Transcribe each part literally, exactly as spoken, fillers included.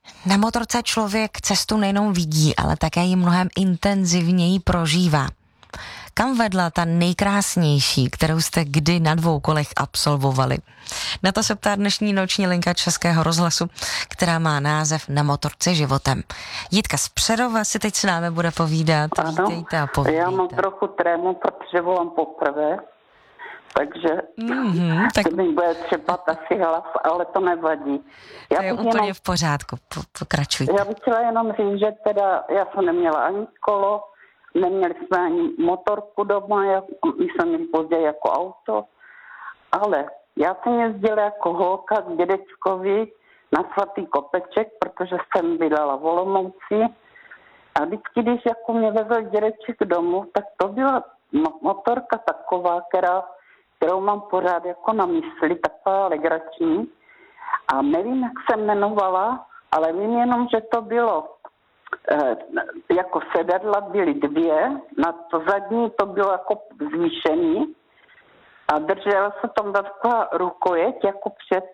Na motorce člověk cestu nejenom vidí, ale také ji mnohem intenzivněji prožívá. Kam vedla ta nejkrásnější, kterou jste kdy na dvou kolech absolvovali? Na to se ptá dnešní noční linka Českého rozhlasu, která má název Na motorce životem. Jitka z Přerova si teď s námi bude povídat. Ano, vítejte a povídejte. Já mám trochu trému, protože volám poprvé, takže mm-hmm, tak... mi bude třepat asi hlas, ale to nevadí. Já to je úplně jenom... v pořádku, po, pokračujte. Já bych chtěla jenom říct, že teda já jsem neměla ani kolo, neměli jsme ani motorku doma, já, my jsme měli později jako auto, ale já jsem jezdila jako holka k dědečkovi na Svatý Kopeček, protože jsem bydlela v Olomouci a vždycky, když jako mě vezl dědeček domů, tak to byla motorka taková, která, kterou mám pořád jako na mysli, taková legrační a nevím, jak se jmenovala, ale vím jenom, že to bylo jako sedadla byly dvě, na to zadní to bylo jako zvýšený a držela se tam taková rukojeť jako před,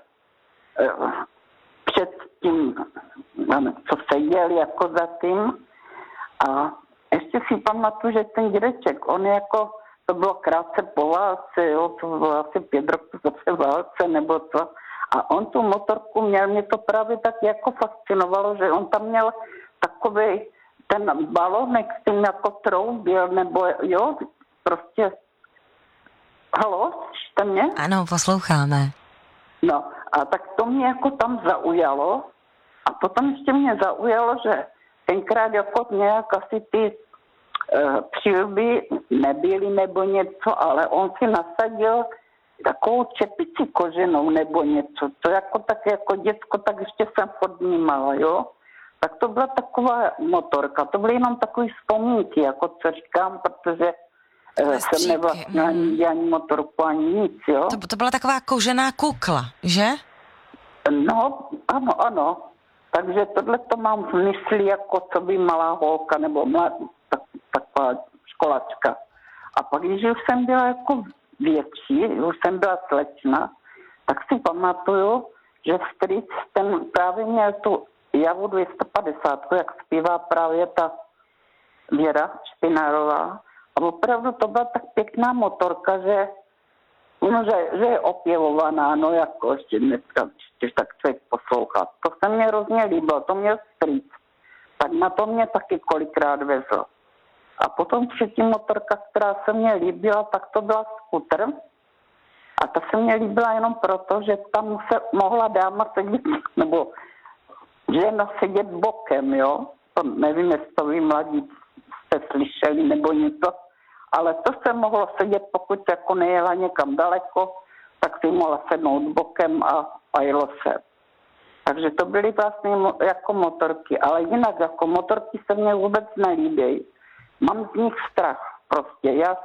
před tím, co se jel jako za tím. A ještě si pamatuju, že ten dědeček, on jako, to bylo krátce po válce, jo, to bylo asi pět roků po té válce nebo co. A on tu motorku měl, mě to právě tak jako fascinovalo, že on tam měl takový ten balonek s tím jako troubil, nebo jo, prostě... Haló, slyšíte mě? Ano, posloucháme. No, a tak to mě jako tam zaujalo a potom ještě mě zaujalo, že tenkrát jako nějak asi ty uh, přilby nebyly nebo něco, ale on si nasadil takovou čepici koženou nebo něco, to jako tak jako děcko, tak ještě jsem podnímala, jo. Tak to byla taková motorka, to byly jenom takové vzpomínky, jako co říkám, protože uh, jsem nevlastnila ani, ani motorku, ani nic, jo. To, to byla taková kožená kukla, že? No, ano, ano. Takže tohle to mám v mysli jako co by malá holka nebo mladá, tak, taková školačka. A pak, když už jsem byla jako větší, už jsem byla slečna, tak si pamatuju, že strýc ten právě měl tu Javu dvě stě padesát, jak zpívá právě ta Věra Špinárová. A opravdu to byla tak pěkná motorka, že, no, že, že je opěvovaná, no jako ještě dneska, když tak člověk poslouchá. To se mně hrozně líbilo, to měl strýc. Tak na to mě taky kolikrát vezl. A potom třetí motorka, která se mně líbila, tak to byla skútr. A ta se mně líbila jenom proto, že tam se mohla dáma sedět, nebo žena sedět bokem, jo. To nevím, jestli to vy mladí jste slyšeli nebo něco, ale to se mohlo sedět, pokud jako nejela někam daleko, tak si mohla sednout bokem a, a jelo se. Takže to byly vlastně jako motorky, ale jinak jako motorky se mně vůbec nelíbí. Mám z nich strach prostě. Já,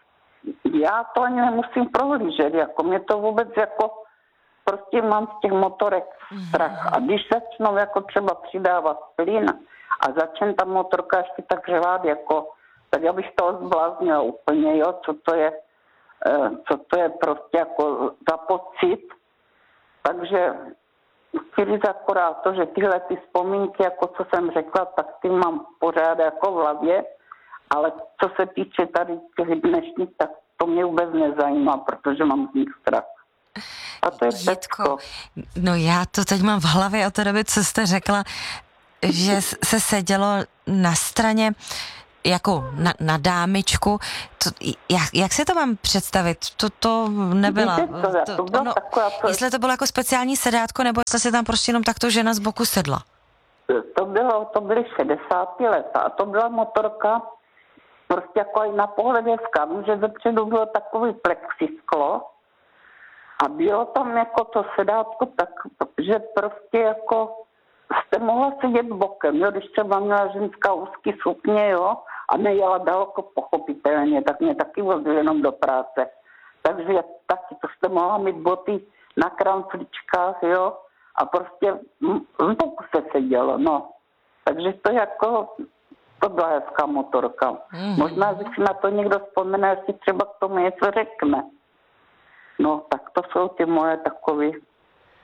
já to ani nemusím prohlížet, jako mě to vůbec jako prostě mám z těch motorek strach. A když začnou jako třeba přidávat plyn a začne ta motorka ještě tak řvát, jako, tak já bych toho zbláznila úplně, jo, co to je, co to je prostě jako za pocit. Takže chci říct akorát to, že tyhle ty vzpomínky, jako co jsem řekla, tak ty mám pořád jako v hlavě, ale co se týče tady těch dnešních, tak to mě vůbec nezajímá, protože mám z nich strach. A to je Jitko, no já to teď mám v hlavě od té doby, co jste řekla, že se sedělo na straně jako na, na dámičku. To, jak, jak si to mám představit? To, to nebyla... To, to, to, ono, taková, to, jestli to bylo jako speciální sedátko, nebo jestli si tam prostě jenom takto žena z boku sedla? To bylo, to byly šedesátá léta a to byla motorka prostě jako i na pohled hezká, že zepředu bylo takový plexisklo a bylo tam jako to sedátko tak, že prostě jako jste mohla sedět bokem, jo, když třeba měla ženská úzký sukně, jo, a nejela daleko pochopitelně, tak mě taky vozil jenom do práce. Takže taky to jste mohla mít boty na kramfličkách, jo, a prostě v boku se sedělo, no. Takže to jako, to byla hezká motorka. Mm-hmm. Možná, že si na to někdo vzpomene, jestli třeba k tomu něco řekne. No, tak to jsou ty moje takové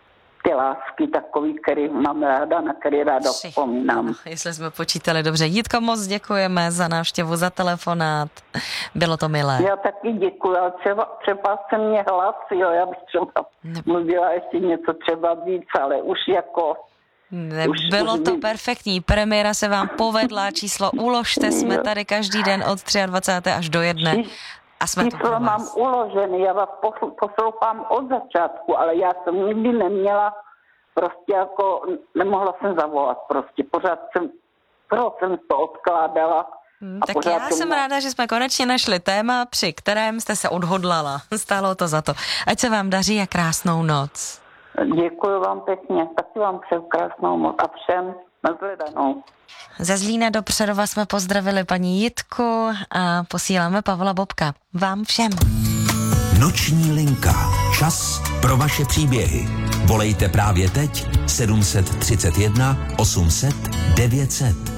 ty lásky takový, který mám ráda, na který ráda Tři. vzpomínám. No, jestli jsme počítali dobře. Jitko, moc děkujeme za návštěvu, za telefonát. Bylo to milé. Já taky děkuji, ale třeba, třeba se mě hlas, jo, já bych třeba ne... mluvila ještě něco třeba víc, ale už jako... Nebylo to perfektní. Premiéra se vám povedla, číslo uložte, jsme tady každý den od dvacátého třetího až do jedné. A jsme tu pro vás. Mám uložený, já vás poslouchám od začátku, ale já jsem nikdy neměla, prostě jako, nemohla jsem zavolat prostě, pořád jsem, pořád jsem to odkládala. Hmm, tak já jsem má... ráda, že jsme konečně našli téma, při kterém jste se odhodlala. Stálo to za to. Ať se vám daří a krásnou noc. Děkuji vám pěkně, taky vám přeju krásnou noc a všem nashledanou. Ze Zlína do Přerova jsme pozdravili paní Jitku a posíláme Pavla Bobka. Vám všem. Noční linka. Čas pro vaše příběhy. Volejte právě teď sedm set třicet jedna osm set devět set.